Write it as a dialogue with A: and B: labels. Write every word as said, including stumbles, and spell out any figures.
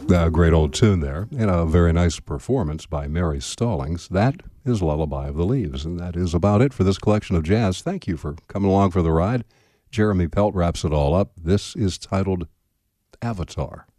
A: A great old tune there, and a very nice performance by Mary Stallings. That is Lullaby of the Leaves, and that is about it for this collection of jazz. Thank you for coming along for the ride. Jeremy Pelt wraps it all up. This is titled Avatar.